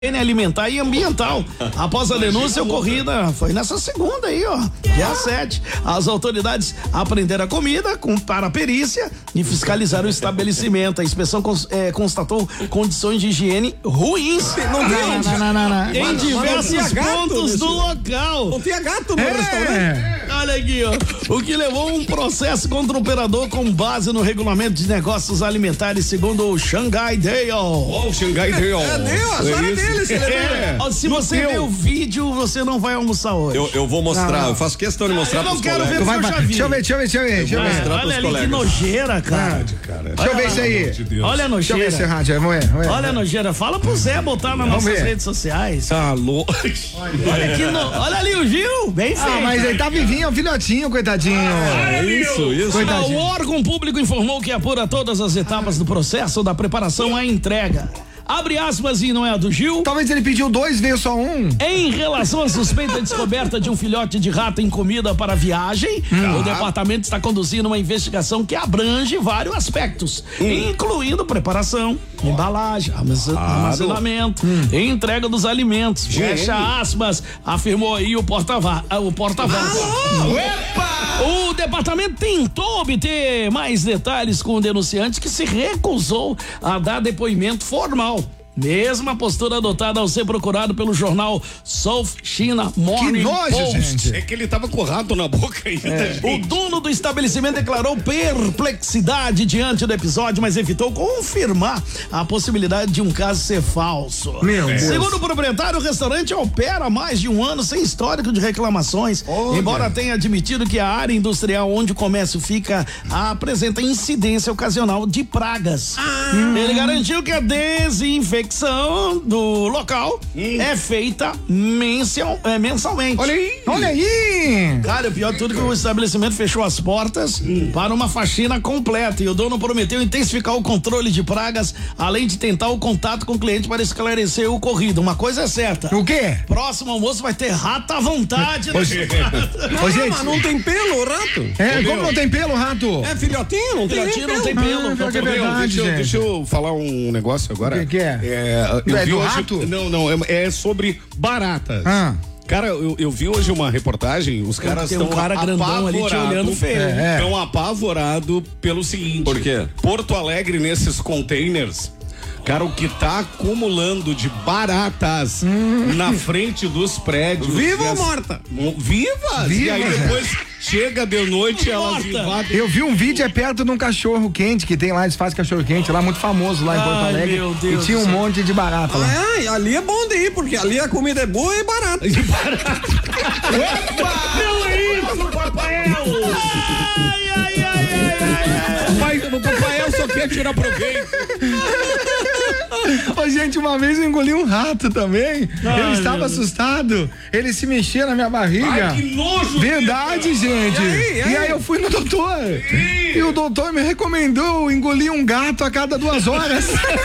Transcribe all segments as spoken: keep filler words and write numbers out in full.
alimentar e ambiental. Após a denúncia ocorrida, foi nessa segunda aí, ó, dia sete. As autoridades apreenderam a comida com, para a perícia e fiscalizaram o estabelecimento. A inspeção cons, é, constatou condições de higiene ruins. Não tem, não, não, não, não. Em mas, diversos mas pontos do local. Não tinha gato no é. restaurante. Olha aqui, ó. O que levou um processo contra o operador com base no regulamento de negócios alimentares, segundo o Shanghai Dale. Oh, o Shanghai Dale. É Deus, a senhora dele, se é. é. Se você ver o vídeo, você não vai almoçar hoje. Eu, eu vou mostrar, não, não. eu faço questão de mostrar pros colegas. Eu não quero ver, vai, vai. Deixa eu ver, deixa eu ver, deixa eu ver. Deixa eu ver. Olha, olha ali colegas. Que nojeira, cara. cara. Deixa eu ver isso aí. De olha a nojeira. Deixa eu ver esse rádio, vamos ver, vamos ver. Olha a nojeira, fala pro Zé botar nas nossas ver. redes sociais. Tá louco. Olha, que no... olha ali o Gil, bem feito. Ah, mas ele tá vivinho, é um filhotinho, coitadinho. Ah, isso, isso. O órgão público informou que apura todas as etapas do processo da preparação à entrega. Abre aspas e não é a do Gil. Talvez ele pediu dois, veio só um. Em relação à suspeita descoberta de um filhote de rato em comida para viagem, hum. o departamento está conduzindo uma investigação que abrange vários aspectos, hum. incluindo preparação, embalagem, armazenamento hum. e entrega dos alimentos. Gente. Fecha aspas, afirmou aí o porta-voz. O porta-voz. O departamento tentou obter mais detalhes com o denunciante, que se recusou a dar depoimento formal. Mesma postura adotada ao ser procurado pelo jornal South China Morning que nojo, Post. Gente. É que ele tava com o rato na boca ainda. É. O dono do estabelecimento declarou perplexidade diante do episódio, mas evitou confirmar a possibilidade de um caso ser falso. Meu Deus. Segundo o proprietário, o restaurante opera há mais de um ano sem histórico de reclamações, oh, embora Deus. tenha admitido que a área industrial onde o comércio fica apresenta incidência ocasional de pragas. Ah. Ele garantiu que a desinfecção do local hum. é feita mensal, é, mensalmente. Olha aí! Olha aí! Cara, o pior de tudo é que o estabelecimento fechou as portas hum. para uma faxina completa e o dono prometeu intensificar o controle de pragas, além de tentar o contato com o cliente para esclarecer o ocorrido. Uma coisa é certa. O quê? Próximo almoço vai ter rato à vontade. Ô, gente. Ô, gente. Mas não tem pelo o rato? É, Ô, como meu. não tem pelo, rato? É filhotinho, não tem filhotinho, pelo. não tem pelo. Ah, que é verdade, deixa, eu, deixa eu falar um negócio agora. O que, que é? É, eu é vi do hoje, rato? Não, não, é, é sobre baratas. Ah. Cara, eu, eu vi hoje uma reportagem, os caras estão um cara grandão ali te olhando feio. Estão é, é. apavorados pelo seguinte. Por quê? Porto Alegre, nesses containers, cara, o que tá acumulando de baratas hum. na frente dos prédios. Viva ou as... morta? Vivas! Viva, e aí depois chega de noite, elas invadem. Eu vi um vídeo é perto de um cachorro quente que tem lá, eles fazem cachorro quente lá, muito famoso lá em Porto Alegre. Meu Deus, e tinha um Deus. monte de barata lá. Ai, ali é bom de ir, porque ali a comida é boa e barata. E barata. Não é isso, Papael! Ai, ai, ai, ai, ai. Pai, o Papael só quer tirar proveito. Ô, gente, uma vez eu engoli um rato também. Ai, eu estava assustado. Ele se mexia na minha barriga. Ai, que nojo! Verdade, gente. E aí, e aí? e aí eu fui no doutor. E, e o doutor me recomendou engolir um gato a cada duas horas.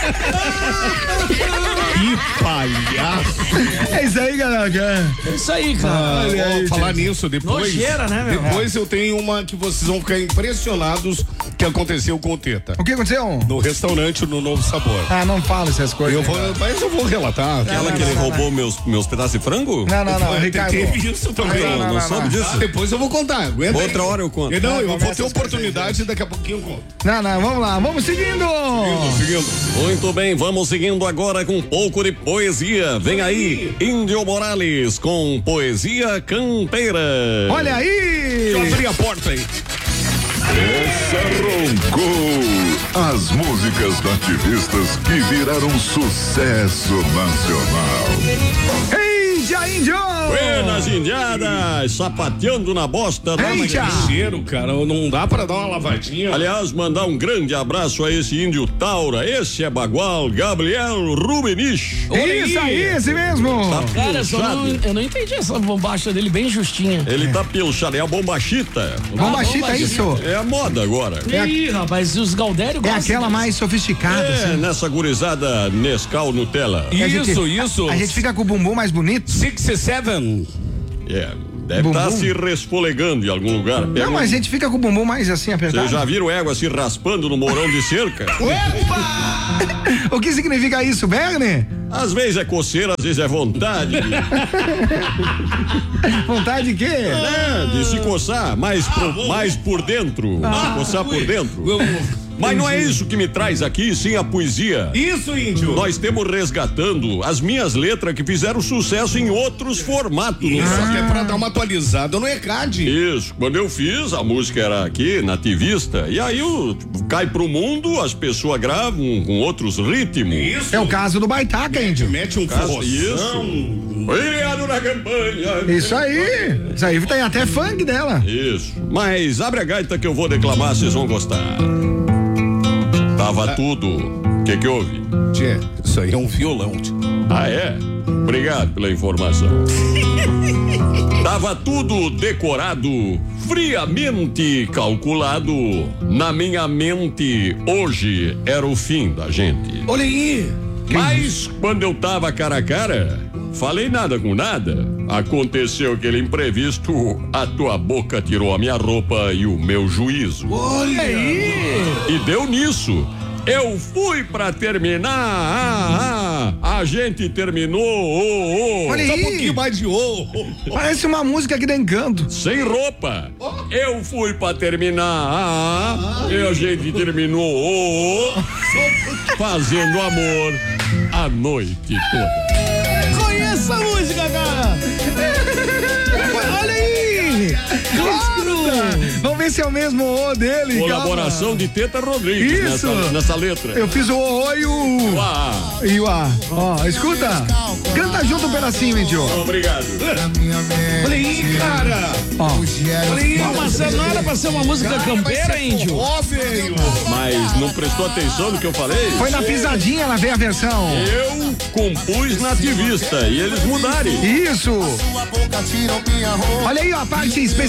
Que palhaço! É isso aí, galera. É isso aí, cara. Ah, Olha aí, falar gente. nisso depois. Nojeira, né, meu? Depois eu tenho uma que vocês vão ficar impressionados que aconteceu com o Teta. O que aconteceu? No restaurante, no Novo Sabor. Ah, não fala essas coisas. Eu vou, mas eu vou relatar. Aquela que ele roubou meus, meus pedaços de frango? Não, não, não, Foi, Ricardo. Teve isso também. Não, Não, não, não, não, soube não. disso. Ah, depois eu vou contar. Aguenta Outra aí. hora eu conto. Eu, não, Não, eu vou começa ter as oportunidade e daqui a pouquinho eu conto. Não, não, vamos lá, vamos seguindo. Seguindo, seguindo. Muito bem, vamos seguindo agora com um pouco de poesia. Vem aí, Índio Morales com Poesia Campeira. Olha aí! Deixa eu abrir a porta aí. Essa roncou as músicas nativistas que viraram sucesso nacional. Índia, índio! Buenas indiadas, sapateando na bosta da Eita! Que cheiro, cara. Não dá pra dar uma lavadinha. Aliás, mandar um grande abraço a esse índio Taura, esse é Bagual, Gabriel Rubenich. Isso aí, esse mesmo! Tá Cara, eu, só não, eu não entendi essa bombacha dele bem justinha. Ele tá pilchado, é a bombachita. Bombachita, é isso? É a moda agora. Ih, rapaz, os Galdério É gostam aquela disso. mais sofisticada, É, assim. nessa gurizada Nescau Nutella. Que a gente- Isso, isso. A gente fica com o bumbum mais bonito. sessenta e sete. É, deve Bumbum. estar se resfolegando em algum lugar. Pega Não, um- mas a gente fica com o bumbum mais assim apertado. Vocês já viram égua se raspando no morão de cerca? O que significa isso, Bernie? Às vezes é coceira, às vezes é vontade. Vontade de quê? É, de se coçar mais, pro, mais por dentro. Ah, se coçar por ui. dentro. Vamos. Mas não é isso que me traz aqui, sim a poesia. Isso, índio. Nós temos resgatando as minhas letras que fizeram sucesso em outros formatos. Isso Ah. aqui é pra dar uma atualizada no E C A D. Isso, quando eu fiz, a música era aqui, nativista, e aí o, tipo, cai pro mundo, as pessoas gravam com outros ritmos. Isso. É o caso do Baitaca, índio. Mete um Caso- forrozão. isso. Obrigado na campanha. Isso aí. Isso aí tem até funk dela. Isso. Mas abre a gaita que eu vou declamar, vocês vão gostar. Tava tudo. O que que houve? Tchê, isso aí é um violão. Tchê. Ah, é? Obrigado pela informação. Tava tudo decorado, friamente calculado. Na minha mente, hoje era o fim da gente. Olha aí. Mas quando eu tava cara a cara, falei nada com nada. Aconteceu aquele imprevisto, a tua boca tirou a minha roupa e o meu juízo. Olha aí. E deu nisso. Eu fui pra terminar, ah, ah, a gente terminou, oh, oh, Olha Só um aí. pouquinho mais de ô. Parece uma música aqui da Encanto. sem roupa. Eu fui pra terminar, ah, ah, e a gente terminou, oh, oh, fazendo amor a noite toda. Conheça a música, cara! Olha aí! Claro! Vamos ver se é o mesmo O dele. Colaboração calma. de Teta Rodrigues Isso. nessa, nessa letra. Eu fiz o O e o. Ah, E o A. Ó, escuta. Canta junto um pedacinho, índio. obrigado. Olha aí, cara. Ó. Olha aí. Pô, mas não era pra ser uma música campeira, índio? Ó, velho. Mas não prestou atenção no que eu falei? Foi na pisadinha, ela veio a versão. Eu compus nativista e eles mudarem. Isso. Olha aí, ó, a parte especial.